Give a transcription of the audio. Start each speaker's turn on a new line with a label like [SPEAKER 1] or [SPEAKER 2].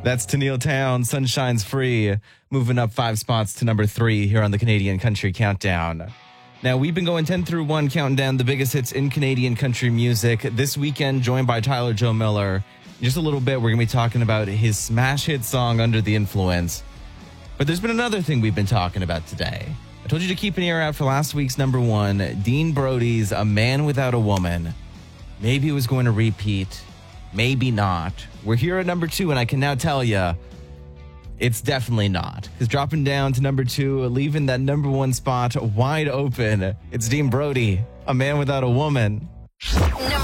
[SPEAKER 1] That's Tennille Town, Sunshine's Free, moving up 5 spots to number 3 here on the Canadian Country Countdown. Now, we've been going 10 through 1, counting down the biggest hits in Canadian country music. This weekend, joined by Tyler Joe Miller. In just a little bit, we're going to be talking about his smash hit song, Under the Influence. But there's been another thing we've been talking about today. I told you to keep an ear out for last week's number 1, Dean Brody's A Man Without a Woman. Maybe it was going to repeat. Maybe not. We're here at number 2, and I can now tell you it's definitely not. Because dropping down to number 2, leaving that number 1 spot wide open, it's Dean Brody, A Man Without a Woman.
[SPEAKER 2] No.